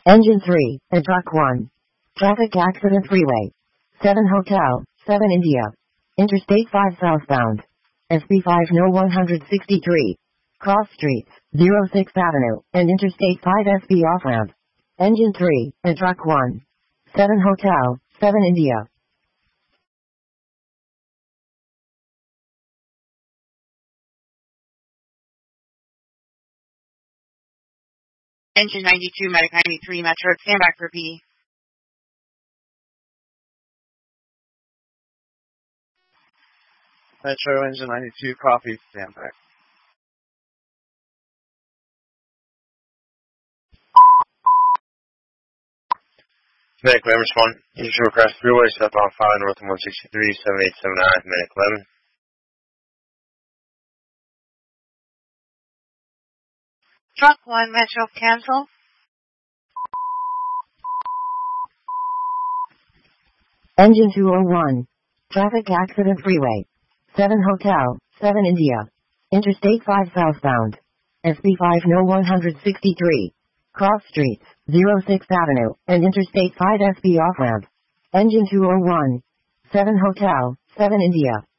Engine 3, and Truck 1. Traffic accident freeway. 7 Hotel, 7 India. Interstate 5 southbound. SP5 No 163. Cross Streets, 06th Avenue, and Interstate 5 SP off-ramp. Engine 3, and Truck 1. 7 Hotel, 7 India. Engine 92, Medic 93, Metro, stand back for P. Metro, Engine 92, copy, stand back. Medic 11 respond. Usual across freeway, southbound 5, north of 163, 7879, Medic 11. Truck 1, Metro, cancel. Engine 201. Traffic accident freeway. 7 Hotel, 7 India. Interstate 5 southbound. SP5 No 163. Cross Streets, 06th Avenue, and Interstate 5 SP off-ramp. Engine 201. 7 Hotel, 7 India.